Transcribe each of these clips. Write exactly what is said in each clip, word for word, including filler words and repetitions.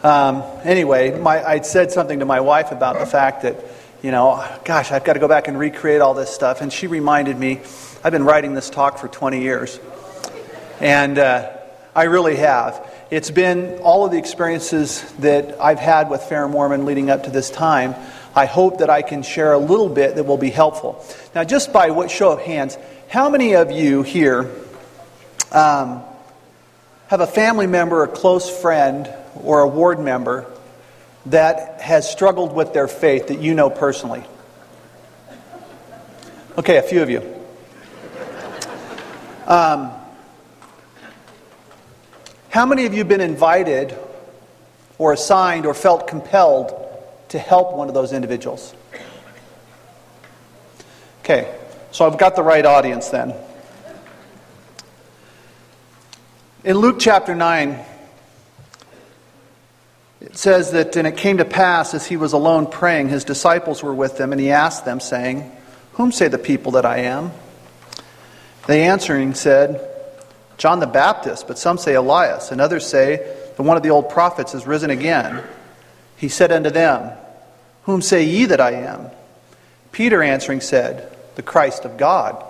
Um, anyway, my, I'd said something to my wife about the fact that, you know, gosh, I've got to go back and recreate all this stuff. And she reminded me, I've been writing this talk for twenty years. And uh, I really have. It's been all of the experiences that I've had with Fair Mormon leading up to this time. I hope that I can share a little bit that will be helpful. Now, just by what show of hands, how many of you here um, have a family member, a close friend, or a ward member that has struggled with their faith that you know personally? Okay, a few of you. Um, how many of you have been invited or assigned or felt compelled to help one of those individuals? Okay, so I've got the right audience then. In Luke chapter nine, it says that, and it came to pass as he was alone praying, his disciples were with him, and he asked them, saying, Whom say the people that I am? They answering said, John the Baptist, but some say Elias, and others say that one of the old prophets is risen again. He said unto them, Whom say ye that I am? Peter answering said, The Christ of God.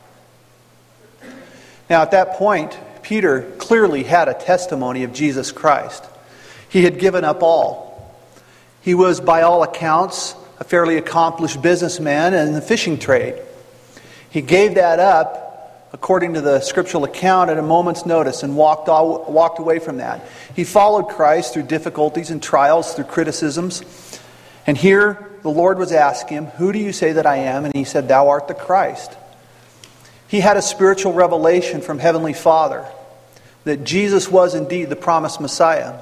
Now at that point, Peter clearly had a testimony of Jesus Christ. He had given up all. He was, by all accounts, a fairly accomplished businessman in the fishing trade. He gave that up, according to the scriptural account, at a moment's notice and walked all, walked away from that. He followed Christ through difficulties and trials, through criticisms. And here the Lord was asking him, Who do you say that I am? And he said, Thou art the Christ. He had a spiritual revelation from Heavenly Father that Jesus was indeed the promised Messiah.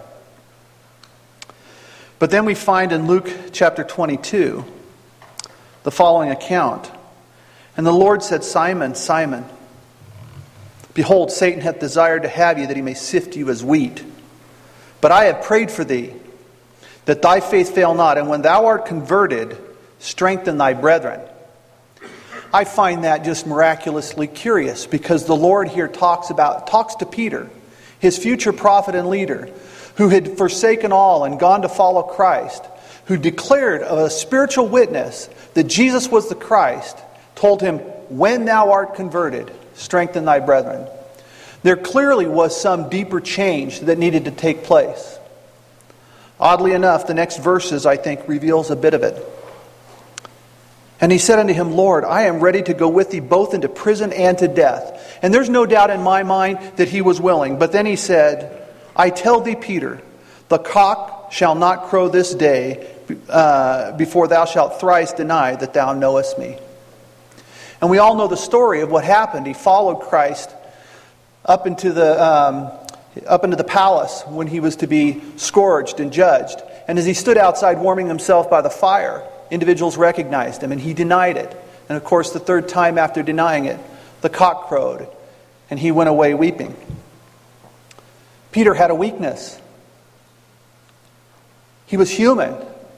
But then we find in Luke chapter twenty-two the following account. And the Lord said, Simon, Simon, behold, Satan hath desired to have you, that he may sift you as wheat. But I have prayed for thee, that thy faith fail not, and when thou art converted, strengthen thy brethren. I find that just miraculously curious, because the Lord here talks about talks to Peter, his future prophet and leader, who had forsaken all and gone to follow Christ, who declared a spiritual witness that Jesus was the Christ, told him, When thou art converted, strengthen thy brethren. There clearly was some deeper change that needed to take place. Oddly enough, the next verses, I think, reveals a bit of it. And he said unto him, Lord, I am ready to go with thee both into prison and to death. And there's no doubt in my mind that he was willing. But then he said, I tell thee, Peter, the cock shall not crow this day uh, before thou shalt thrice deny that thou knowest me. And we all know the story of what happened. He followed Christ up into the um, up into the palace when he was to be scourged and judged. And as he stood outside warming himself by the fire, individuals recognized him, and he denied it. And of course, the third time after denying it, the cock crowed, and he went away weeping. Peter had a weakness. He was human.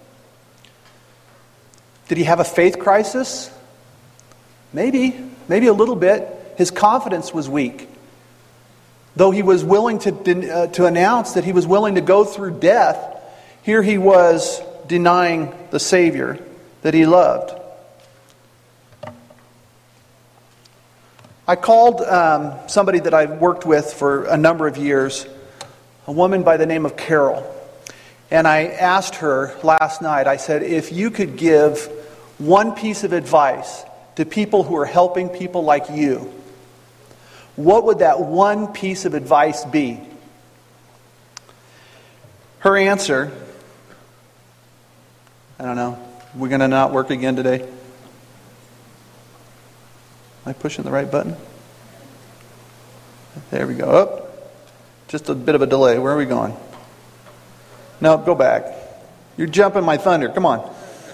Did he have a faith crisis? Maybe, maybe a little bit. His confidence was weak. Though he was willing to, uh, to announce that he was willing to go through death, here he was denying the Savior that he loved. I called um, somebody that I've worked with for a number of years, a woman by the name of Carol. And I asked her last night, I said, if you could give one piece of advice to people who are helping people like you, what would that one piece of advice be? Her answer, I don't know, we're going to not work again today? Am I pushing the right button? There we go. Oh, just a bit of a delay. Where are we going? No, go back. You're jumping my thunder. Come on.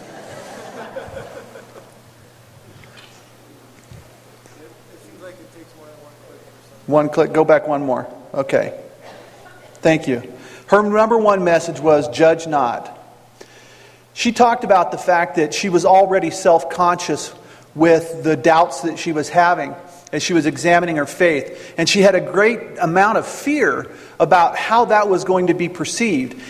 One click. Go back one more. Okay. Thank you. Her number one message was, judge not. She talked about the fact that she was already self-conscious with the doubts that she was having as she was examining her faith. And she had a great amount of fear about how that was going to be perceived.